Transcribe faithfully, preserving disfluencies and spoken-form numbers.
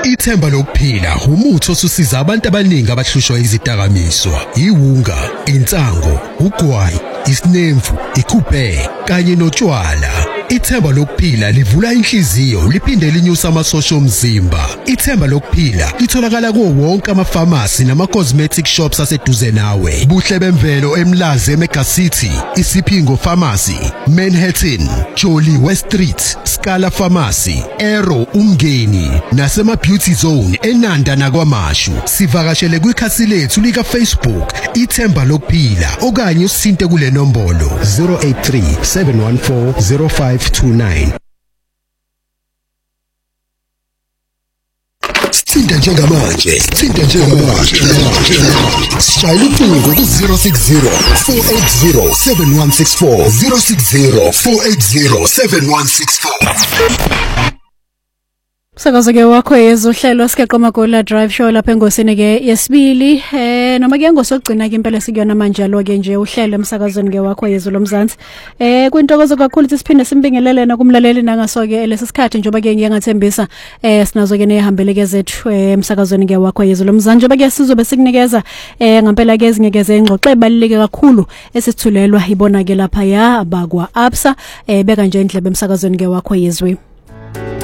Ithemba lokuphila umuthi osusiza abantu abaningi abahlushwa izidakamizwa, iwunga, insango, ugwayi, isinemfu, ikuphe kanye notshwala. Ithemba lokuphila livula inhliziyo liphinde linyusa amasosha omzimba. Ithemba lokuphila litholakala kuwo wonke ama-pharmacy nama-cosmetic shops aseduze nawe. Buhle bemvelo eMlazi eMega City, Isipingo Pharmacy, Manhattan, Jolly West Street, Scala Pharmacy, Arrow Umngeni nasema Beauty Zone eNanda nakwaMashu. Sivakashele kwikhasi lethu lika Facebook Ithemba lokuphila okanye usinte kule nombolo zero eight three seven one four zero five two nine. Sithinta njengamanje, sithinta njengamanje. Shayela ucingo ku zero six zero four eight zero seven one six four zero six zero four eight zero seven one six four. Sakaza ke wakho yezohlelo sikeqa magola drive show lapha engosini ke yesibili eh noma ke ngosogcina ke impela sikuyona manje lo ke nje uhlelo emsakazweni ke wakho yezulo mzansi eh kwintokozo kakhulu ukuthi siphinde simbingelele na kumlaleli nangaso ke lesisikhathi njoba ke ngiyangathembisa eh sinazo ke nehambele ke zethu emsakazweni ke wakho yezulo mzansi njoba ke sizobe sikunikeza eh ngempela ke ezingekeze ingxoxo ebaluleke kakhulu esithulelwa ibona ke lapha ya abakwa absa eh beka nje indlebe emsakazweni ke wakho yezwe.